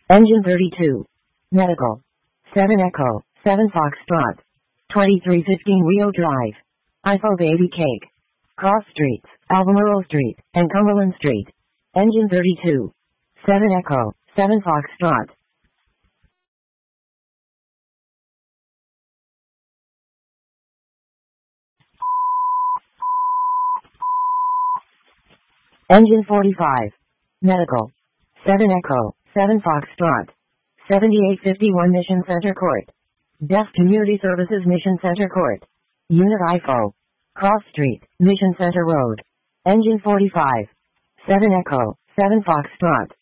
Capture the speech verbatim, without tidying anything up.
Engine thirty-two. Medical. seven Echo, seven Foxtrot. twenty-three fifteen Rio Drive. I F O Baby Cake. Cross Streets, Albemarle Street, and Cumberland Street. Engine thirty-two. seven Echo, seven Foxtrot. Engine forty-five. Medical. seven Echo, seven Foxtrot. seventy-eight fifty-one Mission Center Court. Deaf Community Services Mission Center Court. Unit I F O. Cross Street, Mission Center Road. Engine forty-five. seven Echo, seven Foxtrot.